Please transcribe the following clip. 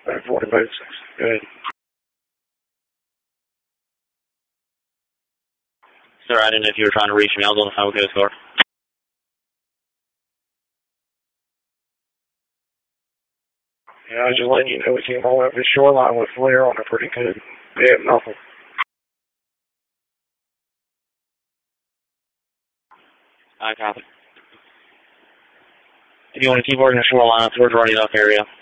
45-6. Good. Sir, I didn't know if you were trying to reach me. I was on the phone with Coast Guard. Yeah, I was just letting you know we came all over the shoreline with flare on it pretty good. They have nothing. I copy. If you want to keep working the shoreline towards Running Up area,